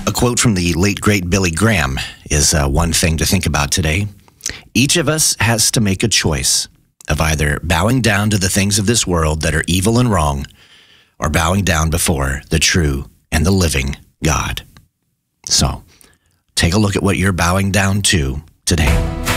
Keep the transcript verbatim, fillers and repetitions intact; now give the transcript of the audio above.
A quote from the late, great Billy Graham is uh, one thing to think about today. Each of us has to make a choice of either bowing down to the things of this world that are evil and wrong, or bowing down before the true and the living God. So, take a look at what you're bowing down to today.